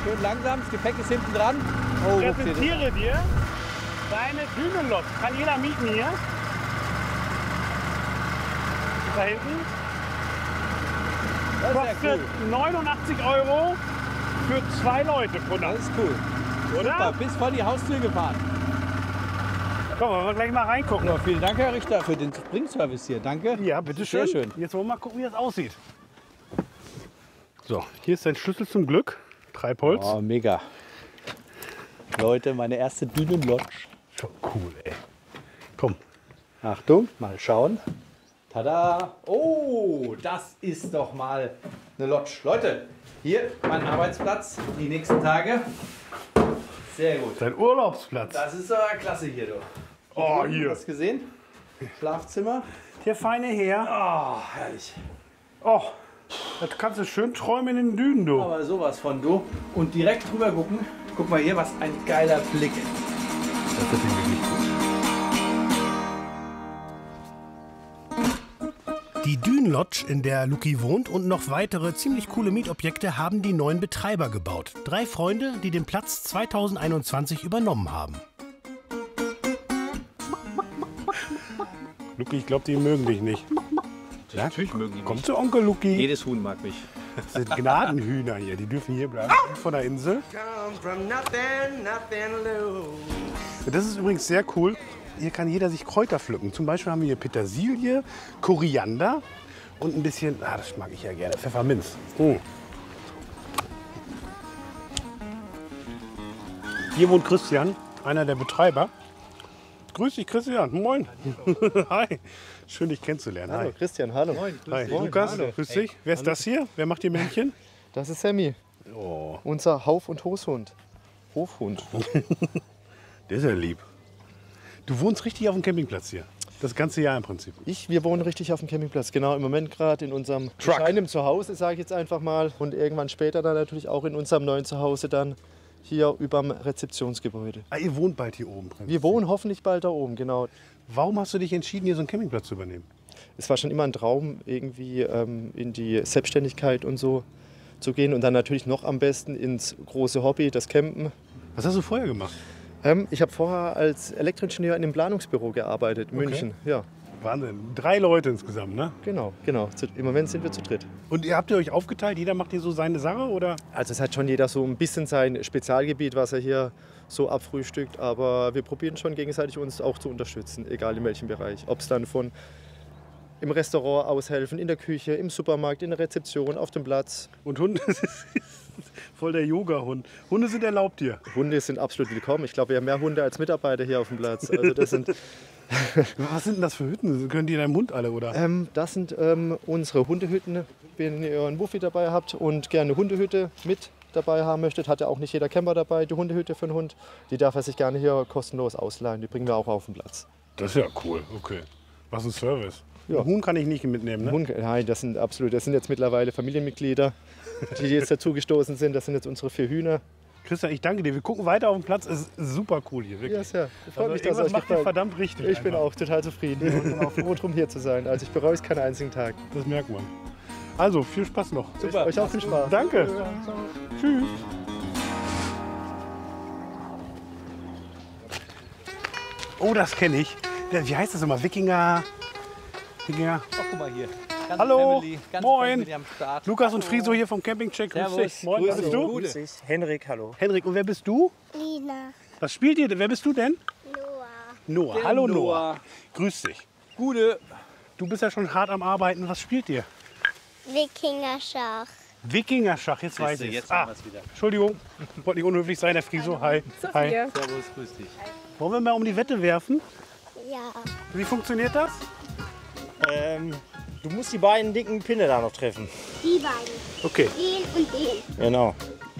Schön langsam, das Gepäck ist hinten dran. Oh, Präsentiere dir deine Dünenlok. Kann jeder mieten hier. Da hinten. Das ist ja Kostet cool. 89 € für 2 Leute pro Nacht. Das ist cool. Oder? Super, bis vor die Haustür gefahren. Komm, wollen wir gleich mal reingucken. Ja, vielen Dank, Herr Richter, für den Springservice hier. Danke. Ja, bitteschön. Sehr schön. Jetzt wollen wir mal gucken, wie das aussieht. So, hier ist dein Schlüssel zum Glück. Treibholz. Oh, mega. Leute, meine erste Dünenlodge. Schon cool, ey. Komm. Achtung, mal schauen. Tada! Oh, das ist doch mal eine Lodge. Leute, hier mein Arbeitsplatz die nächsten Tage. Sehr gut. Dein Urlaubsplatz. Das ist aber klasse hier, du. Oh, Hast hier. du das gesehen? Schlafzimmer. Der feine Herr. Oh, herrlich. Oh, das kannst du schön träumen in den Dünen, du. Aber sowas von, du. Und direkt drüber gucken. Guck mal hier, was ein geiler Blick. Das ist natürlich wirklich gut. Die Dünenlodge, in der Luki wohnt, und noch weitere ziemlich coole Mietobjekte haben die neuen Betreiber gebaut. 3 Freunde, die den Platz 2021 übernommen haben. Luki, ich glaube, die mögen dich nicht. Ja? Natürlich mögen die Komm zu Onkel Luki. Jedes Huhn mag mich. Das sind Gnadenhühner hier. Die dürfen hier bleiben. Von der Insel. Das ist übrigens sehr cool. Hier kann jeder sich Kräuter pflücken. Zum Beispiel haben wir hier Petersilie, Koriander und ein bisschen, das mag ich ja gerne, Pfefferminz. Hier wohnt Christian, einer der Betreiber. Grüß dich, Christian. Moin. Hi. Schön, dich kennenzulernen. Hallo, Hi. Christian, hallo. Hi. Lukas, grüß dich. Wer ist das hier? Wer macht die Männchen? Das ist Sammy, Oh, unser Hauf- und Hofhund. Hofhund. der ist ja lieb. Du wohnst richtig auf dem Campingplatz hier. Das ganze Jahr im Prinzip. Wir wohnen richtig auf dem Campingplatz, genau im Moment gerade in unserem bescheidenen Zuhause, sage ich jetzt einfach mal. Und irgendwann später dann natürlich auch in unserem neuen Zuhause dann hier überm Rezeptionsgebäude. Ah, ihr wohnt bald hier oben. im Prinzip. Wir wohnen hoffentlich bald da oben, genau. Warum hast du dich entschieden, hier so einen Campingplatz zu übernehmen? Es war schon immer ein Traum, irgendwie in die Selbstständigkeit und so zu gehen. Und dann natürlich noch am besten ins große Hobby, das Campen. Was hast du vorher gemacht? Ich habe vorher als Elektroingenieur in einem Planungsbüro gearbeitet, in München. Ja, Wahnsinn. 3 Leute insgesamt, ne? genau. Im Moment sind wir zu dritt. Und habt ihr euch aufgeteilt? Jeder macht hier so seine Sache, oder? Also es hat schon jeder so ein bisschen sein Spezialgebiet, was er hier so abfrühstückt. Aber wir probieren schon gegenseitig uns auch zu unterstützen, egal in welchem Bereich. Ob es dann von im Restaurant aushelfen, in der Küche, im Supermarkt, in der Rezeption, auf dem Platz. Und Hunde, voll der Yoga-Hund. Hunde sind erlaubt hier. Hunde sind absolut willkommen. Ich glaube, wir haben mehr Hunde als Mitarbeiter hier auf dem Platz. Also das sind, Was sind denn das für Hütten? Können die deinem Hund alle, oder? das sind unsere Hundehütten. Wenn ihr einen Wuffi dabei habt und gerne eine Hundehütte mit dabei haben möchtet, hat ja auch nicht jeder Camper dabei. Die Hundehütte für einen Hund, die darf er sich gerne hier kostenlos ausleihen. Die bringen wir auch auf den Platz. Das ist ja cool. Okay. Was ein Service. Ja. Ein Huhn kann ich nicht mitnehmen, ne? Nein, das sind jetzt mittlerweile Familienmitglieder, die jetzt dazugestoßen sind. Das sind jetzt unsere 4 Hühner. Christian, ich danke dir. Wir gucken weiter auf den Platz. Es ist super cool hier, wirklich. Ja, sehr. Freut mich, dass irgendwas euch macht ihr gefällt. verdammt richtig. Ich bin einfach. auch total zufrieden und auch froh drum hier zu sein. Also ich bereue es keinen einzigen Tag. Das merkt man. Also, viel Spaß noch. Super. Euch auch viel Spaß. Danke. Tschüss. Oh, das kenne ich. Wie heißt das immer? Wikinger. Ach, guck mal hier. Ganze Hallo. Family, ganze Moin. Family am Start. Lukas und Friso hier vom Campingcheck. Grüß Servus. dich. Moin, wer Grüß bist dich. du? Gute. Henrik, hallo. Henrik, und wer bist du? Lina, Was spielt ihr? Wer bist du denn? Noah, Noah. Hallo Noah. Grüß dich. Gute. Du bist ja schon hart am Arbeiten. Was spielt ihr? Wikinger-Schach. Wikingerschach, jetzt weiß ich. Jetzt haben wir es wieder. Entschuldigung, wollte nicht unhöflich sein, der Friso. Hi. Hi. Servus, grüß dich. Wollen wir mal um die Wette werfen? Ja, Wie funktioniert das? Du musst die beiden dicken Pinne da noch treffen. die beiden. Okay. Den und den. Genau.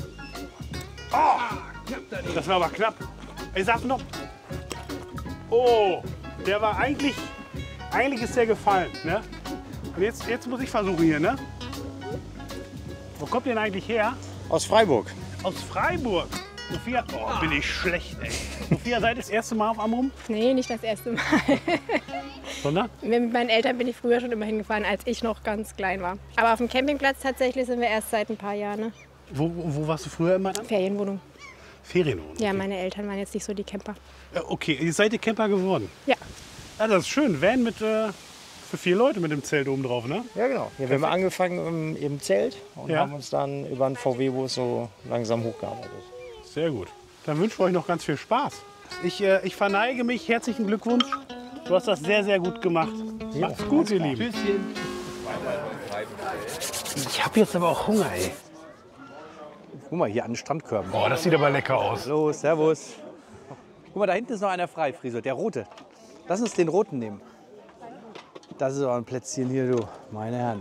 Das war aber knapp. Ich sag noch. Oh, der war eigentlich ist der gefallen. Ne? Und jetzt muss ich versuchen hier, ne? Wo kommt ihr denn eigentlich her? Aus Freiburg. Aus Freiburg. Sophia, oh, bin ich schlecht, ey. Sophia, seid ihr das erste Mal auf Amrum? Nee, nicht das erste Mal. Sondern? Mit meinen Eltern bin ich früher schon immer hingefahren, als ich noch ganz klein war. Aber auf dem Campingplatz tatsächlich sind wir erst seit ein paar Jahren. Ne? Wo warst du früher immer dann? Ferienwohnung. Ferienwohnung. Ja, meine Eltern waren jetzt nicht so die Camper. Okay, ihr seid ihr Camper geworden? Ja. Ah, das ist schön. Van mit, für 4 Leute mit dem Zelt oben drauf, ne? Ja, genau. Ja, wir haben angefangen im Zelt und Ja. haben uns dann über einen VW-Bus so langsam hochgearbeitet. Sehr gut. Dann wünschen wir euch noch ganz viel Spaß. Ich verneige mich. Herzlichen Glückwunsch. Du hast das sehr, sehr gut gemacht. Macht's gut, ihr Lieben. Tschüsschen. Ich habe jetzt aber auch Hunger, ey. Guck mal, hier an den Strandkörben. Boah, das sieht aber lecker aus. Hallo, servus. Guck mal, da hinten ist noch einer frei, Friso, der rote. Lass uns den roten nehmen. Das ist auch ein Plätzchen hier, du, meine Herren.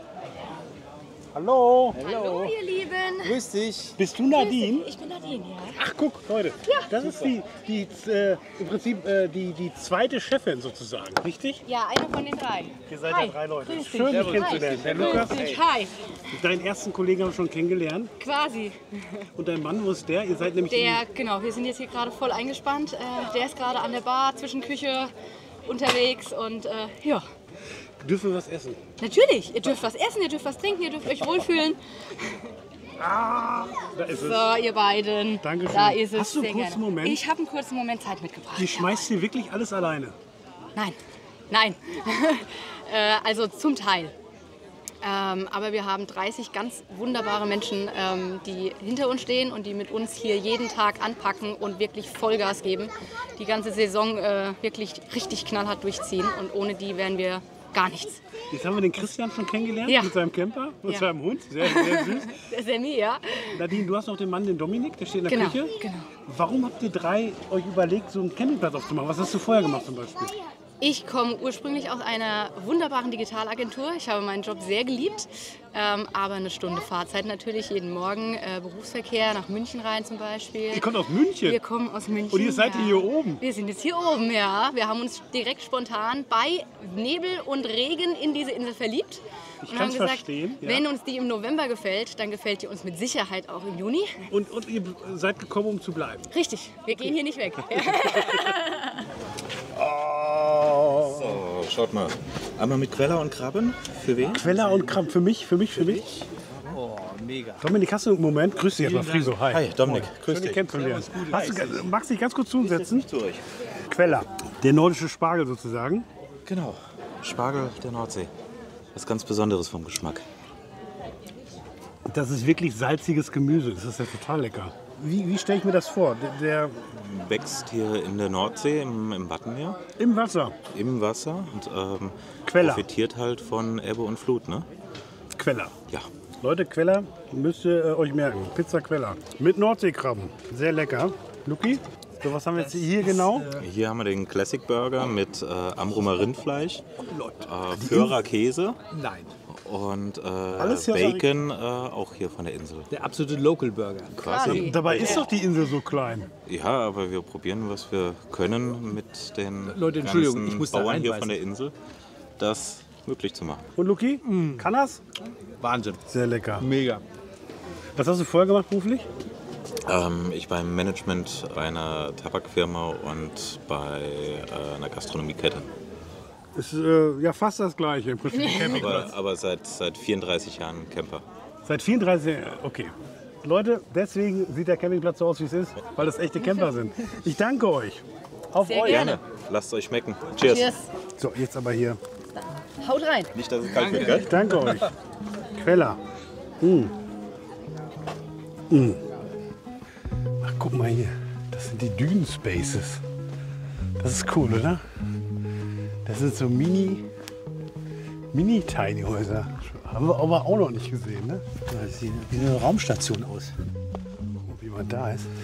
Hallo. Hallo, ihr Lieben. Grüß dich. Bist du Nadine? Ich bin Nadine, ja. Ach, guck, Leute. Das ist im Prinzip die zweite Chefin sozusagen, richtig? Ja, eine von den 3. Ihr seid Hi. ja 3 Leute. Grüß dich. Schön, dich kennenzulernen. Der Lukas, Hi. deinen ersten Kollegen haben wir schon kennengelernt. Quasi. Und dein Mann, wo ist der? Ihr seid nämlich Genau, wir sind jetzt hier gerade voll eingespannt. Der ist gerade an der Bar zwischen Küche unterwegs und ja. Dürfen wir was essen? Natürlich, ihr dürft was essen, ihr dürft was trinken, ihr dürft euch wohlfühlen. Da ist es. So, ihr beiden. Dankeschön. Da ist es. Hast du einen Sehr kurzen gerne. Moment? Ich habe einen kurzen Moment Zeit mitgebracht. Die schmeißt hier wirklich alles alleine. Nein, nein. Also zum Teil. Aber wir haben 30 ganz wunderbare Menschen, die hinter uns stehen und die mit uns hier jeden Tag anpacken und wirklich Vollgas geben. Die ganze Saison wirklich richtig knallhart durchziehen und ohne die wären wir gar nichts. Jetzt haben wir den Christian schon kennengelernt Ja. mit seinem Camper und Ja. seinem Hund. Sehr, sehr süß. Der Sammy, ja? Nadine, du hast noch den Mann, den Dominik, der steht in der Genau, Küche. genau. Warum habt ihr 3 euch überlegt, so einen Campingplatz aufzumachen? Was hast du vorher gemacht zum Beispiel? Ich komme ursprünglich aus einer wunderbaren Digitalagentur. Ich habe meinen Job sehr geliebt, aber eine Stunde Fahrzeit natürlich jeden Morgen. Berufsverkehr nach München rein zum Beispiel. Ihr kommt aus München? Wir kommen aus München. Und ihr seid hier oben? Wir sind jetzt hier oben, ja. Wir haben uns direkt spontan bei Nebel und Regen in diese Insel verliebt. Ich Und kann's haben gesagt, verstehen, ja. wenn uns die im November gefällt, dann gefällt die uns mit Sicherheit auch im Juni. Und ihr seid gekommen, um zu bleiben? Richtig, wir gehen hier nicht weg. So, schaut mal. Einmal mit Queller und Krabben. Für wen? Queller und Krabben. Für mich. Oh, mega. Dominik, hast du einen Moment? Grüß dich erstmal, Friso. Hi. Hi, Dominik. Grüß Schön, dich dich. kennenzulernen. Magst du dich ganz kurz zusetzen? Zu euch. Queller. Der nordische Spargel sozusagen. Genau. Spargel der Nordsee. Was ganz Besonderes vom Geschmack. Das ist wirklich salziges Gemüse. Das ist ja total lecker. Wie stelle ich mir das vor? Der Wächst hier in der Nordsee, im Wattenmeer, im Wasser. im Wasser und Queller. profitiert halt von Ebbe und Flut, ne? Queller. Ja. Leute, Queller müsst ihr euch merken. Pizza Queller. Mit Nordseekrabben. Sehr lecker. Luki, so was haben wir jetzt hier genau? Hier haben wir den Classic Burger mit Amrumer Rindfleisch, Föhrer Käse Nein, und Alles hier aus Bacon, auch hier von der Insel. der absolute Local Burger. Quasi. Dabei ist doch die Insel so klein. Ja, aber wir probieren, was wir können mit den Leute, Entschuldigung, ganzen ich muss da Bauern hier reinbeißen. von der Insel, das möglich zu machen. Und Luki, kann das? Wahnsinn. Sehr lecker. Mega. Was hast du vorher gemacht beruflich? Ich beim Management bei einer Tabakfirma und bei einer Gastronomiekette. Ist ja fast das Gleiche im Prinzip. Aber seit 34 Jahren Camper. Seit 34 Jahren, okay. Leute, deswegen sieht der Campingplatz so aus, wie es ist, weil das echte Camper sind. Ich danke euch. Auf Sehr euch. gerne. Lasst es euch schmecken. Cheers. Cheers. So, jetzt aber hier. Haut rein. Nicht, dass es kalt wird, gell? Ich danke euch. Queller. Ach, guck mal hier. Das sind die Dünen Spaces. Das ist cool, oder? Das sind so Mini-Tiny Häuser. Haben wir aber auch noch nicht gesehen, ne? Das sieht wie eine Raumstation aus. Gucken, wie man da ist.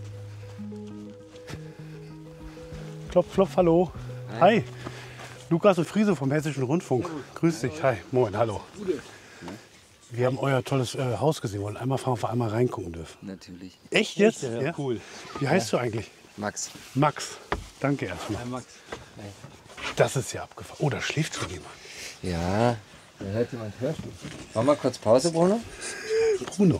Klopf, klopf, hallo. Hi. Lukas und Friese vom Hessischen Rundfunk. Grüß dich. Hi. Moin, hallo. Wir haben euer tolles Haus gesehen. Wollen einmal fragen, ob wir einmal reingucken dürfen. Natürlich. Echt jetzt? Ja, cool. Wie heißt du eigentlich? Max. Max. Danke erstmal. Hi, Max. Das ist ja abgefahren. Oh, da schläft schon jemand. Ja, da hört jemand Hörspiel. Machen wir kurz Pause, Bruno? Bruno.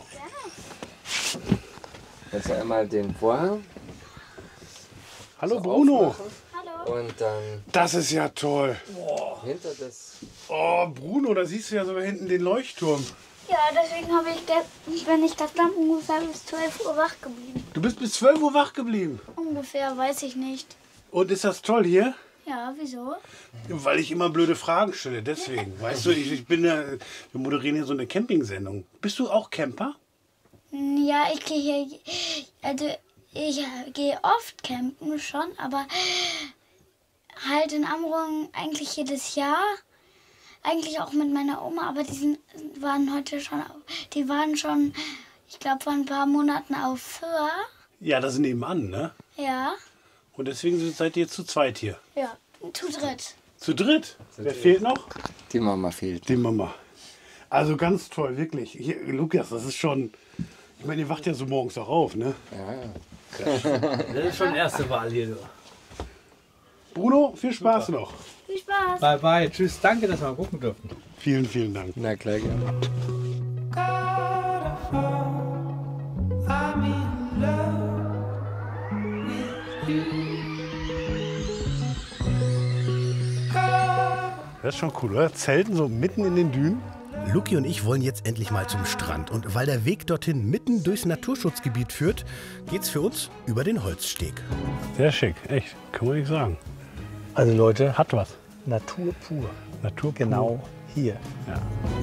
Jetzt einmal den Vorhang Hallo so Bruno. aufmachen und dann Das ist ja toll. hinter das. Oh, Bruno, da siehst du ja sogar hinten den Leuchtturm. Ja, deswegen bin ich gestern ungefähr bis 12 Uhr wach geblieben. Du bist bis 12 Uhr wach geblieben. Ungefähr, weiß ich nicht. Und ist das toll hier? Ja, wieso? Weil ich immer blöde Fragen stelle, deswegen. Weißt du, wir moderieren hier so eine Campingsendung. Bist du auch Camper? Ja, ich gehe oft campen schon, aber halt in Amrum eigentlich jedes Jahr. Eigentlich auch mit meiner Oma, aber die waren schon, ich glaube, vor ein paar Monaten auf Föhr. Ja, das ist nebenan, ne? Ja. Und deswegen seid ihr zu zweit hier. Ja, zu dritt. Zu dritt? Wer fehlt noch? Die Mama fehlt. Die Mama. Also ganz toll, wirklich. Hier, Lukas, das ist schon... Ich meine, ihr wacht ja so morgens auch auf, ne? Ja. Das ist schon erste Wahl hier. Bruno, viel Spaß noch. Viel Spaß. Bye, bye. Tschüss. Danke, dass wir mal gucken durften. Vielen, vielen Dank. Na klar, gerne. Das ist schon cool, oder? Zelten so mitten in den Dünen. Luki und ich wollen jetzt endlich mal zum Strand. Und weil der Weg dorthin mitten durchs Naturschutzgebiet führt, geht's für uns über den Holzsteg. Sehr schick, echt. Kann man nicht sagen. Also Leute, Hat was. Natur pur. Natur pur. Genau hier. Ja.